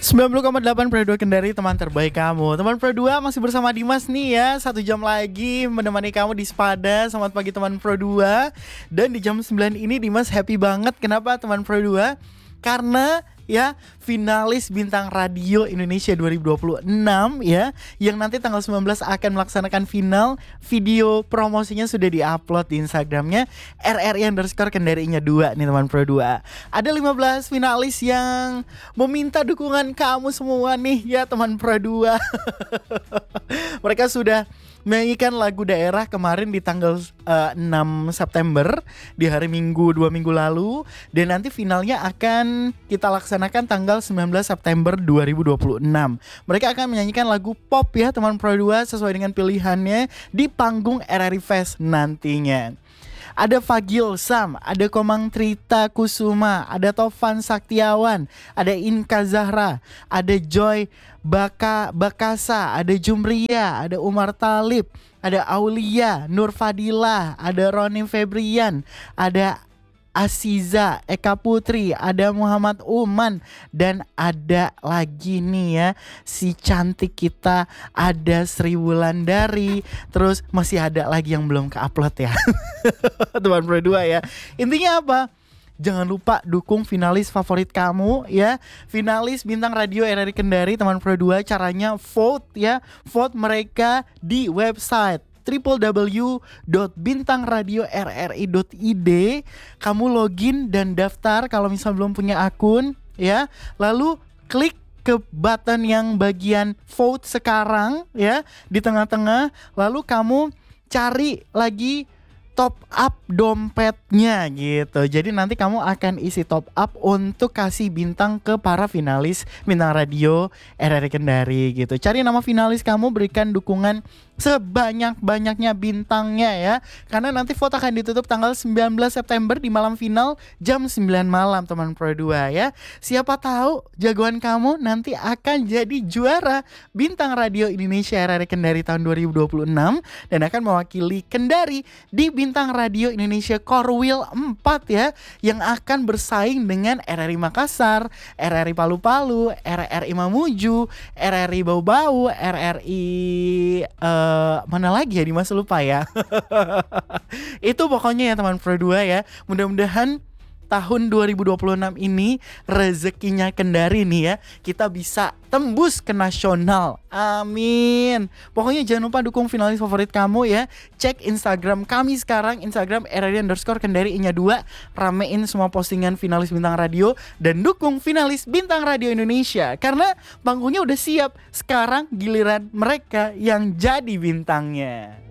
90,8 Pro 2 Kendari, teman terbaik kamu. Teman Pro 2 masih bersama Dimas nih ya. 1 jam lagi menemani kamu di Sepada. Selamat pagi teman Pro 2. Dan di jam 9 ini Dimas happy banget. Kenapa teman Pro 2? Karena ya finalis Bintang Radio Indonesia 2026 ya, yang nanti tanggal 19 akan melaksanakan final. Video promosinya sudah diupload di Instagramnya RRI_Kendari-nya 2 nih teman Pro 2. Ada 15 finalis yang meminta dukungan kamu semua nih ya teman Pro 2. Mereka sudah menyanyikan lagu daerah kemarin di tanggal 6 September di hari Minggu 2 minggu lalu, dan nanti finalnya akan kita laksanakan tanggal 19 September 2026. Mereka akan menyanyikan lagu pop ya teman Pro 2 sesuai dengan pilihannya di panggung RRI Fest nantinya. Ada Fagil Sam, ada Komang Trita Kusuma, ada Tovan Saktiawan, ada Inka Zahra, ada Joy Bakasa, ada Jumria, ada Umar Talib, ada Aulia, Nur Fadila, ada Roni Febrian, ada Asiza, Eka Putri, ada Muhammad Uman, dan ada lagi nih ya si cantik kita, ada Sri Wulandari. Terus masih ada lagi yang belum ke-upload ya teman Pro 2 ya. Intinya apa? Jangan lupa dukung finalis favorit kamu ya. Finalis Bintang Radio RRI Kendari teman Pro 2, caranya vote ya. Vote mereka di website www.bintangradiorri.id. Kamu login dan daftar kalau misal belum punya akun ya. Lalu klik ke button yang bagian vote sekarang ya di tengah-tengah. Lalu kamu cari lagi top up dompetnya gitu. Jadi nanti kamu akan isi top up untuk kasih bintang ke para finalis Bintang Radio RRI Kendari gitu. Cari nama finalis kamu, berikan dukungan sebanyak-banyaknya bintangnya ya. Karena nanti vote akan ditutup tanggal 19 September di malam final jam 9 malam teman Pro 2 ya. Siapa tahu jagoan kamu nanti akan jadi juara Bintang Radio Indonesia RRI Kendari tahun 2026 dan akan mewakili Kendari di Bintang Radio Indonesia Korwil 4 ya, yang akan bersaing dengan RRI Makassar, RRI Palu-Palu, RRI Mamuju, RRI Bau-Bau, RRI mana lagi ya Dimas lupa ya. Itu pokoknya ya teman Pro 2 ya. Mudah-mudahan tahun 2026 ini rezekinya Kendari nih ya, kita bisa tembus ke nasional. Amin. Pokoknya jangan lupa dukung finalis favorit kamu ya. Cek Instagram kami sekarang, Instagram RRI_Kendari-nya 2. Ramein semua postingan finalis Bintang Radio dan dukung finalis Bintang Radio Indonesia karena panggungnya udah siap. Sekarang giliran mereka yang jadi bintangnya.